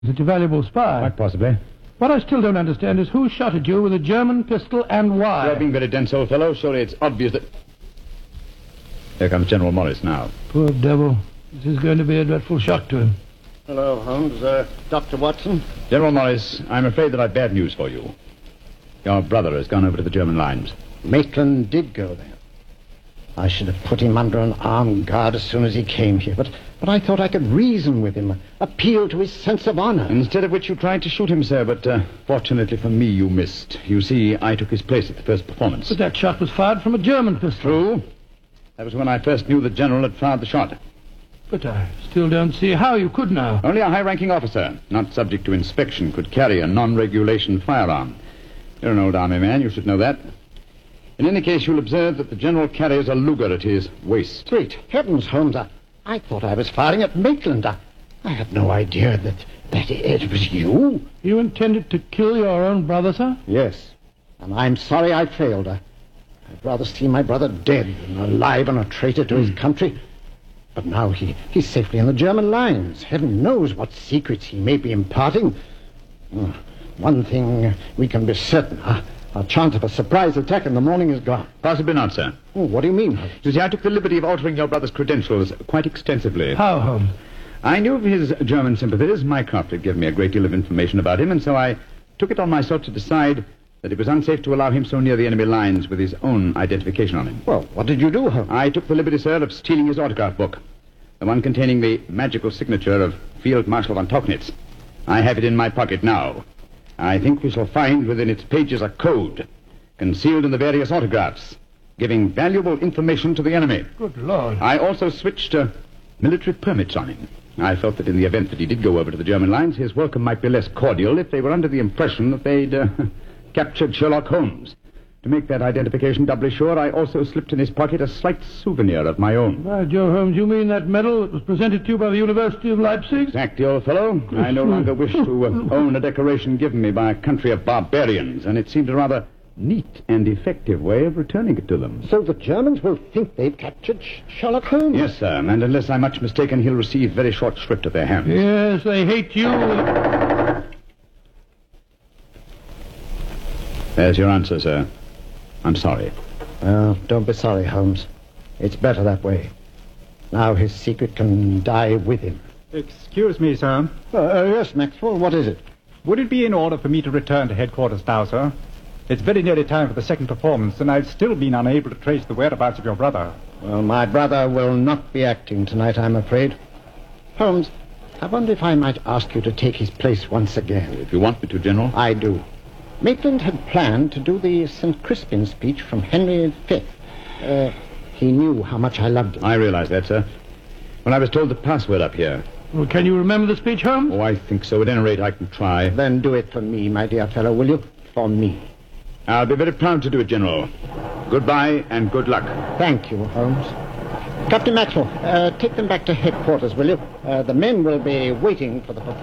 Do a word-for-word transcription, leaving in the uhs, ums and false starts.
Such a valuable spy. Quite possibly. What I still don't understand is who shot at you with a German pistol and why. You're being very dense, old fellow. Surely it's obvious that... Here comes General Morris now. Poor devil. This is going to be a dreadful shock to him. Hello, Holmes. Uh, Doctor Watson? General Morris, I'm afraid that I've bad news for you. Your brother has gone over to the German lines. Maitland did go there. I should have put him under an armed guard as soon as he came here, but, but I thought I could reason with him, appeal to his sense of honor. Instead of which you tried to shoot him, sir, but uh, fortunately for me, you missed. You see, I took his place at the first performance. But that shot was fired from a German pistol. True. That was when I first knew the General had fired the shot. But I still don't see how you could now. Only a high-ranking officer, not subject to inspection, could carry a non-regulation firearm. You're an old army man, you should know that. In any case, you'll observe that the General carries a Luger at his waist. Great heavens, Holmes. I, I thought I was firing at Maitland. I, I had no idea that, that it, it was you. You intended to kill your own brother, sir? Yes, and I'm sorry I failed. I, I'd rather see my brother dead than alive and a traitor to mm. his country. But now he, he's safely in the German lines. Heaven knows what secrets he may be imparting. Oh, one thing we can be certain, huh? Our chance of a surprise attack in the morning is gone. Possibly not, sir. Oh, what do you mean? You see, I took the liberty of altering your brother's credentials quite extensively. How, Holmes? I knew of his German sympathies. Mycroft had given me a great deal of information about him, and so I took it on myself to decide that it was unsafe to allow him so near the enemy lines with his own identification on him. Well, what did you do, Holmes? I took the liberty, sir, of stealing his autograph book, the one containing the magical signature of Field Marshal von Tauchnitz. I have it in my pocket now. I think we shall find within its pages a code concealed in the various autographs, giving valuable information to the enemy. Good Lord. I also switched uh, military permits on him. I felt that in the event that he did go over to the German lines, his welcome might be less cordial if they were under the impression that they'd uh, captured Sherlock Holmes. To make that identification doubly sure, I also slipped in his pocket a slight souvenir of my own. By Joe, Holmes, you mean that medal that was presented to you by the University of Leipzig? Exactly, old fellow. I no longer wish to uh, own a decoration given me by a country of barbarians, and it seemed a rather neat and effective way of returning it to them. So the Germans will think they've captured Sh- Sherlock Holmes? Yes, sir, and unless I'm much mistaken, he'll receive very short shrift at their hands. Yes, they hate you. There's your answer, sir. I'm sorry. Well, don't be sorry, Holmes. It's better that way. Now his secret can die with him. Excuse me, sir. Uh, uh, yes, Maxwell, what is it? Would it be in order for me to return to headquarters now, sir? It's very nearly time for the second performance, and I've still been unable to trace the whereabouts of your brother. Well, my brother will not be acting tonight, I'm afraid. Holmes, I wonder if I might ask you to take his place once again. If you want me to, General. I do. Maitland had planned to do the Saint Crispin speech from Henry the Fifth. Uh, he knew how much I loved him. I realize that, sir. When I was told the password up here. Well, can you remember the speech, Holmes? Oh, I think so. At any rate, I can try. Then do it for me, my dear fellow, will you? For me. I'll be very proud to do it, General. Goodbye and good luck. Thank you, Holmes. Captain Maxwell, uh, take them back to headquarters, will you? Uh, the men will be waiting for the performance.